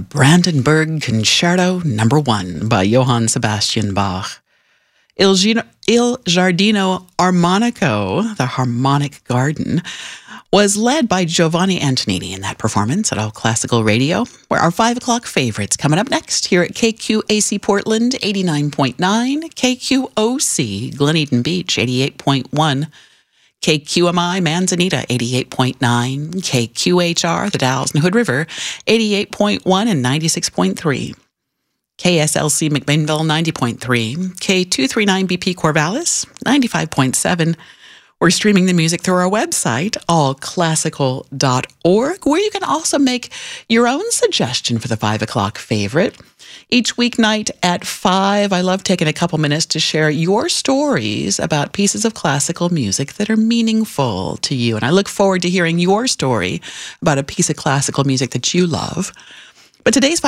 Brandenburg Concerto No. 1 by Johann Sebastian Bach. Il Giardino Armonico, the Harmonic Garden, was led by Giovanni Antonini in that performance at All Classical Radio, where our 5 o'clock favorites coming up next here at KQAC Portland 89.9, KQOC Gleneden Beach 88.1, KQMI Manzanita 88.9, KQHR the Dalles and Hood River 88.1 and 96.3. KSLC McMinnville 90.3, K239BP Corvallis 95.7. We're streaming the music through our website, allclassical.org, where you can also make your own suggestion for the 5 o'clock favorite. Each weeknight at 5, I love taking a couple minutes to share your stories about pieces of classical music that are meaningful to you. And I look forward to hearing your story about a piece of classical music that you love. But today's